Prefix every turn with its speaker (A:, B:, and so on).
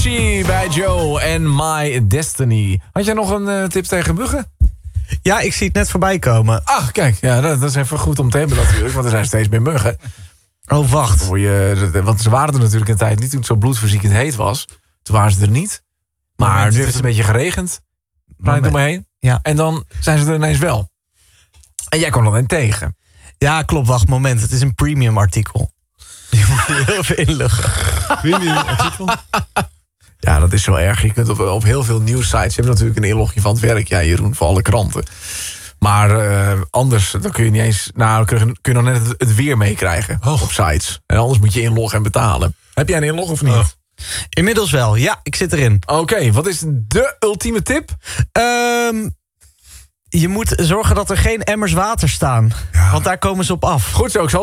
A: Avicii bij Joe en My Destiny. Had jij nog een tip tegen muggen?
B: Ja, ik zie het net voorbij komen.
A: Ach, kijk, ja, dat is even goed om te hebben natuurlijk. Want er zijn steeds meer muggen.
B: Oh, wacht.
A: Want ze waren er natuurlijk een tijd niet toen het zo bloedverziekend heet was. Toen waren ze er niet. Maar nu heeft het een beetje geregend. Draai er maar heen.
B: Ja.
A: En dan zijn ze er ineens wel. En jij kwam er dan tegen.
B: Ja, klopt. Wacht, moment. Het is een premium artikel. Je moet je heel even inloggen.
C: Premium artikel?
A: Ja, dat is zo erg. Je kunt op heel veel nieuwssites... Je hebt natuurlijk een inlogje van het werk, ja, Jeroen, voor alle kranten. Maar anders, dan kun je niet eens... Nou, dan kun je nog net het weer meekrijgen op sites. En anders moet je inloggen en betalen. Heb jij een inlog of niet?
B: Inmiddels wel. Ja, ik zit erin.
A: Oké, wat is de ultieme tip?
B: Je moet zorgen dat er geen emmers water staan. Ja. Want daar komen ze op af.
A: Goed zo, ik zal